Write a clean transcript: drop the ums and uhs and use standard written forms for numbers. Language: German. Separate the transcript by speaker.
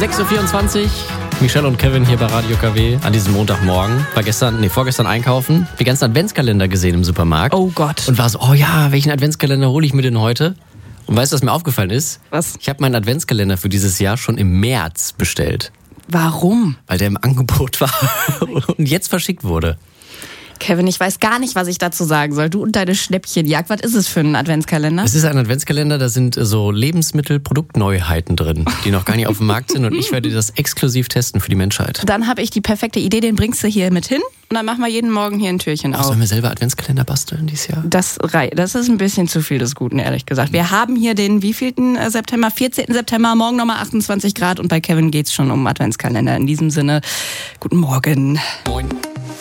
Speaker 1: 6.24 Uhr. Michelle und Kevin hier bei Radio KW an diesem Montagmorgen. War vorgestern einkaufen. Die ganzen Adventskalender gesehen im Supermarkt.
Speaker 2: Oh Gott.
Speaker 1: Und war so, oh ja, welchen Adventskalender hole ich mir denn heute? Und weißt du, was mir aufgefallen ist?
Speaker 2: Was?
Speaker 1: Ich habe meinen Adventskalender für dieses Jahr schon im März bestellt.
Speaker 2: Warum?
Speaker 1: Weil der im Angebot war und jetzt verschickt wurde.
Speaker 2: Kevin, ich weiß gar nicht, was ich dazu sagen soll. Du und deine Schnäppchenjagd. Was ist es für ein Adventskalender?
Speaker 1: Es ist ein Adventskalender, da sind so Lebensmittel-Produktneuheiten drin, die noch gar nicht auf dem Markt sind. Und ich werde das exklusiv testen für die Menschheit.
Speaker 2: Dann habe ich die perfekte Idee, den bringst du hier mit hin. Und dann machen wir jeden Morgen hier ein Türchen auf.
Speaker 1: Sollen wir selber Adventskalender basteln dieses Jahr?
Speaker 2: Das ist ein bisschen zu viel des Guten, ehrlich gesagt. Wir haben hier den wievielten September? 14. September, morgen nochmal 28 Grad. Und bei Kevin geht's schon um Adventskalender. In diesem Sinne, guten Morgen.
Speaker 1: Moin.